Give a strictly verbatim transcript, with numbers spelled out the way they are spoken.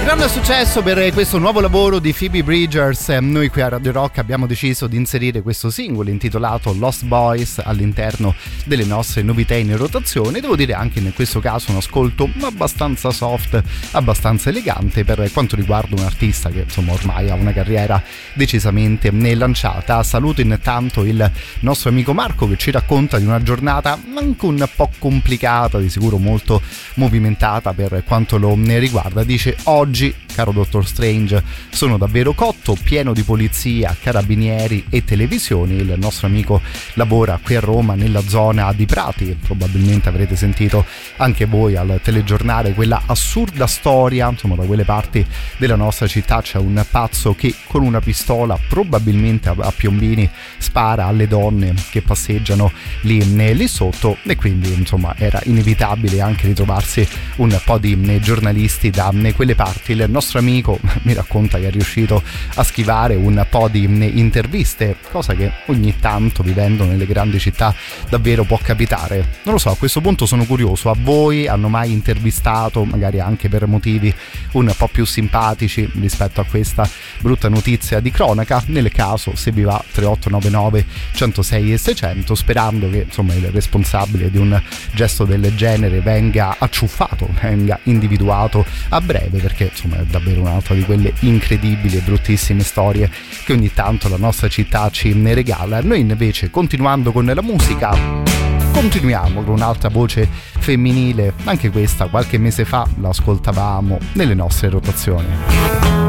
Grande successo per questo nuovo lavoro di Phoebe Bridgers. Noi qui a Radio Rock abbiamo deciso di inserire questo singolo intitolato Lost Boys all'interno delle nostre novità in rotazione. Devo dire anche in questo caso un ascolto abbastanza soft, abbastanza elegante per quanto riguarda un artista che insomma ormai ha una carriera decisamente lanciata. Saluto intanto il nostro amico Marco che ci racconta di una giornata anche un po' complicata, di sicuro molto movimentata per quanto lo riguarda. Dice: oggi, caro Dottor Strange, sono davvero cotto, pieno di polizia, carabinieri e televisioni. Il nostro amico lavora qui a Roma nella zona di Prati, probabilmente avrete sentito anche voi al telegiornale quella assurda storia, insomma da quelle parti della nostra città c'è un pazzo che con una pistola, probabilmente a Piombini, spara alle donne che passeggiano lì, lì sotto, e quindi insomma era inevitabile anche ritrovarsi un po' di giornalisti da quelle parti. Il nostro amico mi racconta che è riuscito a schivare un po' di interviste, cosa che ogni tanto vivendo nelle grandi città davvero può capitare. Non lo so, a questo punto sono curioso, a voi hanno mai intervistato, magari anche per motivi un po' più simpatici rispetto a questa brutta notizia di cronaca? Nel caso, se vi va, tre otto nove nove uno zero sei e seicento, sperando che insomma il responsabile di un gesto del genere venga acciuffato, venga individuato a breve, perché insomma è davvero un'altra di quelle incredibili e bruttissime storie che ogni tanto la nostra città ci ne regala. Noi invece, continuando con la musica, continuiamo con un'altra voce femminile. Anche questa qualche mese fa l'ascoltavamo nelle nostre rotazioni.